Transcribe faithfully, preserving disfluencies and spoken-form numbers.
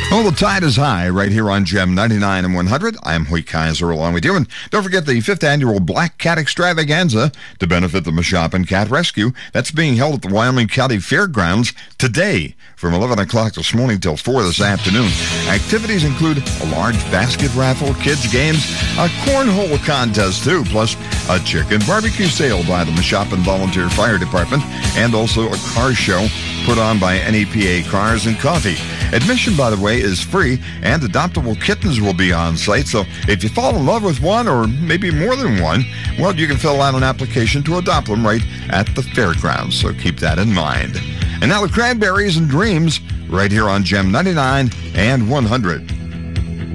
Well, the tide is high right here on Gem ninety-nine and one hundred. I'm Hoy Kaiser along with you. And don't forget the fifth annual Black Cat Extravaganza to benefit the Mashopin Cat Rescue. That's being held at the Wyoming County Fairgrounds today from eleven o'clock this morning till four this afternoon. Activities include a large basket raffle, kids games, a cornhole contest too, plus a chicken barbecue sale by the Mashopin Volunteer Fire Department, and also a car show put on by N E P A Cars and Coffee. Admission, by the way, is free, and adoptable kittens will be on site. So if you fall in love with one or maybe more than one, well, you can fill out an application to adopt them right at the fairgrounds. So keep that in mind. And now the Cranberries and Dreams right here on Gem ninety-nine and one hundred.